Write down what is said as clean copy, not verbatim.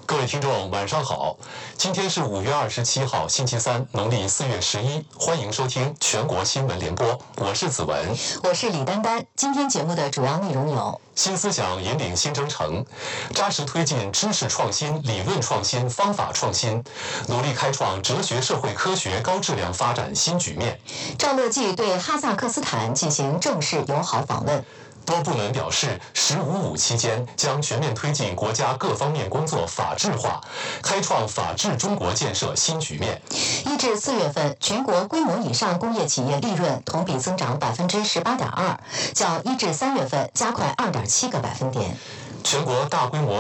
各位听众，晚上好！今天是5月27号，星期三，农历4月11。欢迎收听全国新闻联播，我是子文， 我是李丹丹。今天节目的主要内容有： 新思想引领新征程，扎实推进知识创新、理论创新、方法创新，努力开创哲学社会科学高质量发展新局面。 赵乐际对哈萨克斯坦进行正式友好访问。 多部门表示，“15+5”期间将全面推进国家各方面工作法治化，开创法治中国建设新局面。 1至4月份，全国规模以上工业企业利润同比增长18.2%，较1至3月份加快2.7个百分点。 全国大规模